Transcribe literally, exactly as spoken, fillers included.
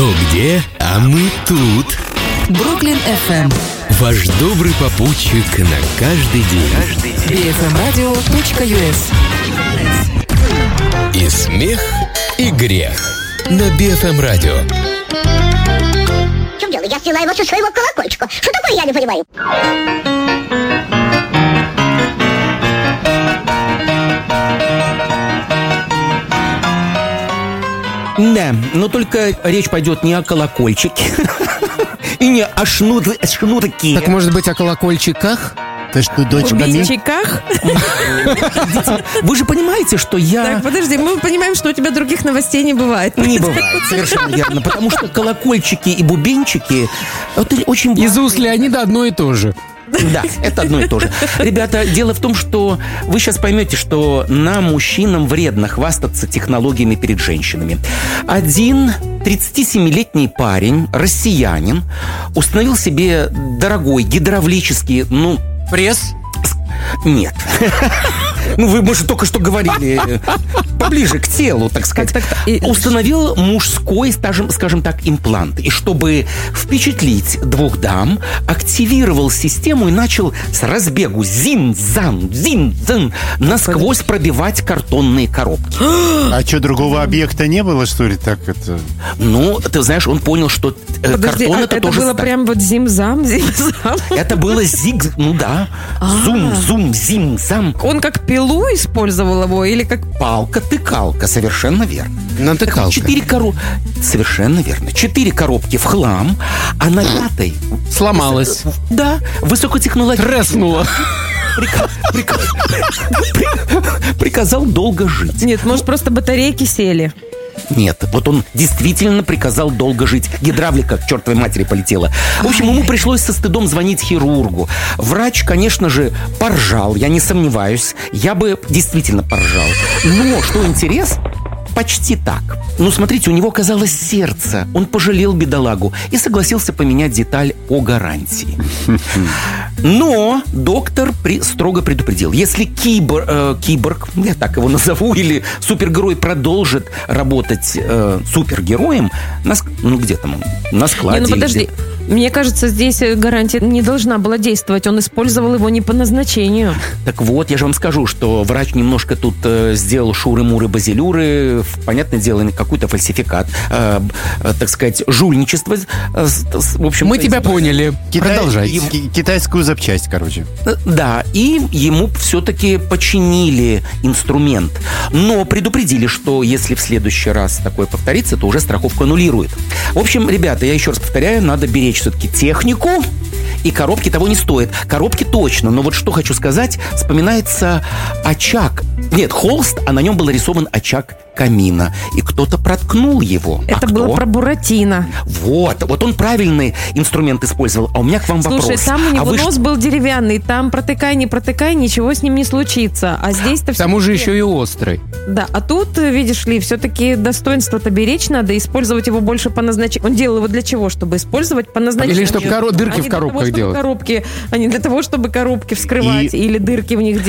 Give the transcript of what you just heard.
Кто где, а мы тут. Бруклин эф эм. Ваш добрый попутчик на каждый день. би эф эм радио точка ю эс. И смех, и грех. На би эф эм радио. В чем дело? Я сняла его со своего колокольчика. Что такое, я не понимаю. Да, но только речь пойдет не о колокольчике и не о шнурке. Так, может быть, о колокольчиках? Ты что, дочка В Ми? чайках? Вы же понимаете, что я... Так, подожди, мы понимаем, что у тебя других новостей не бывает. Не бывает, совершенно верно. Потому что колокольчики и бубенчики — это очень... Из уст Леонида одно и то же. Да, это одно и то же. Ребята, дело в том, что вы сейчас поймете, что нам, мужчинам, вредно хвастаться технологиями перед женщинами. Один тридцатисемилетний парень, россиянин, установил себе дорогой гидравлический, ну... Пресс? Нет. Ну, вы, может, только что говорили поближе к телу, так сказать. Так, так, так. И- Установил мужской, скажем, скажем так, имплант. И чтобы впечатлить двух дам, активировал систему и начал с разбегу зин-зан, зин-зан насквозь пробивать картонные коробки. А что, другого объекта не было, что ли, так это? Ну, ты знаешь, он понял, что э, Подожди, картон а это, это тоже было ста- прям вот зим-зам, зим-зам? Это было зиг, ну да. Зум, зум, зим, зам. Он как пилу использовал его или как... Палка-тыкалка, совершенно верно. Натыкалка. Четыре коробки. Совершенно верно. Четыре коробки в хлам, а на пятой... Сломалась. Да, высокотехнологичный. Треснула. Прика- прика- при- Приказал долго жить. Нет, может, просто батарейки сели. Нет, вот он действительно приказал долго жить. Гидравлика к чертовой матери полетела. В общем, ему пришлось со стыдом звонить хирургу. Врач, конечно же, поржал, я не сомневаюсь. Я бы действительно поржал. Но, что интересно, почти так. Ну, смотрите, у него оказалось сердце. Он пожалел бедолагу и согласился поменять деталь по гарантии. Но доктор при- строго предупредил, если кибор, э, киборг, я так его назову, или супергерой продолжит работать э, супергероем, на, ск- ну где там, он? На складе. Не, ну или подожди. где. Мне кажется, здесь гарантия не должна была действовать. Он использовал его не по назначению. Так вот, я же вам скажу, что врач немножко тут э, сделал шуры-муры-базилюры, в- понятное дело, какой-то фальсификат, э, э, так сказать, жульничество. э, с- с- в общем, Мы тебя поняли. Китай- Продолжайте. ки- Китайскую запчасть, короче. Э, Да, и ему все-таки починили инструмент. Но предупредили, что если в следующий раз такое повторится, то уже страховку аннулирует. В общем, ребята, я еще раз повторяю, надо беречь все-таки технику. И коробки того не стоят. Коробки точно, но вот что хочу сказать, вспоминается очаг. Нет, холст, а на нем был нарисован очаг камина. И кто-то проткнул его. Это а было кто? про Буратино. Вот, вот он правильный инструмент использовал. А у меня к вам Слушай, вопрос. там у него а вы нос что- был деревянный, там протыкай, не протыкай, ничего с ним не случится. А здесь-то К тому же еще и острый. Да, а тут, видишь ли, все-таки достоинство-то беречь надо, использовать его больше по назначению. Он делал его для чего? Чтобы использовать по назначению. Или чтобы коро- дырки а не в для того, коробках чтобы делать. Коробки, а не для того, чтобы коробки вскрывать И- или дырки в них делать.